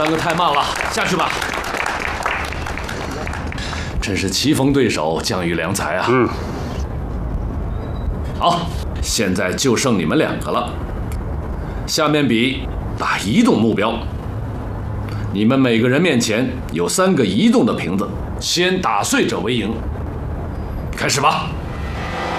3个太慢了，下去吧。真是棋逢对手，将遇良才啊！好，现在就剩你们2个了。下面比打移动目标。你们每个人面前有3个移动的瓶子，先打碎者为赢。开始吧。